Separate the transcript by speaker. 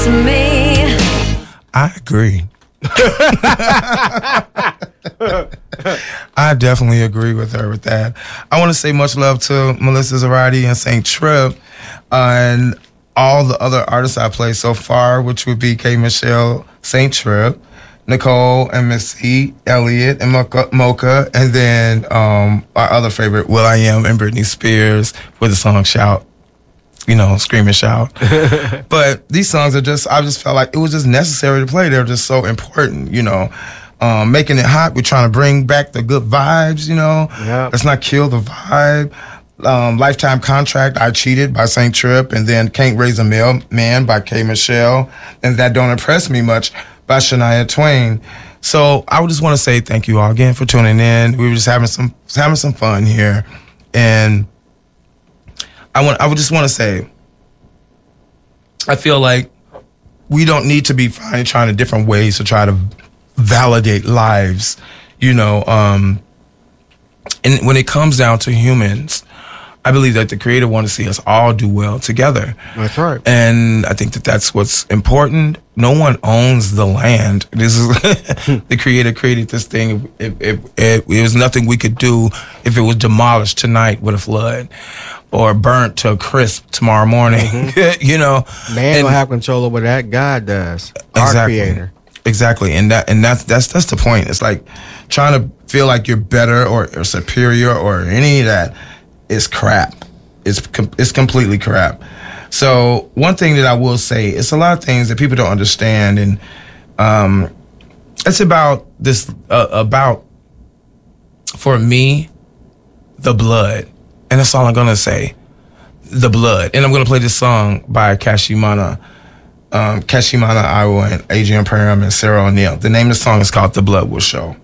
Speaker 1: I agree. I definitely agree with her with that. I want to say much love to Melissa Zarati and St. Trip and all the other artists I played so far, which would be K. Michelle, St. Trip, Nicole and Missy, Elliott and Mocha, and then our other favorite, will.i.am and Britney Spears with the song Shout. You know, Scream and Shout. But these songs are just, I just felt like it was just necessary to play. They're just so important, you know. Making it hot, we're trying to bring back the good vibes, you know. Yep. Let's not kill the vibe. Lifetime Contract, I Cheated by St. Trip, and then Can't Raise a Man by K. Michelle, and That Don't Impress Me Much by Shania Twain. So I would just want to say thank you all again for tuning in. We were just having some fun here, and I would just want to say, I feel like we don't need to be trying different ways to try to validate lives, you know. And when it comes down to humans, I believe that the Creator wants to see us all do well together.
Speaker 2: That's right.
Speaker 1: And I think that that's what's important. No one owns the land. This is the Creator created this thing. It was nothing we could do if it was demolished tonight with a flood or burnt to a crisp tomorrow morning. Mm-hmm. You know,
Speaker 2: man don't have control over that. God does. Our Creator.
Speaker 1: Exactly, and that's the point. It's like trying to feel like you're better or superior or any of that is crap. It's completely crap. So one thing that I will say, it's a lot of things that people don't understand, and it's about this about, for me, the blood, and that's all I'm gonna say, the blood. And I'm gonna play this song by Kashimana Iwo and Adrian Perham and Sarah O'Neill. The name of the song is called The Blood Will Show.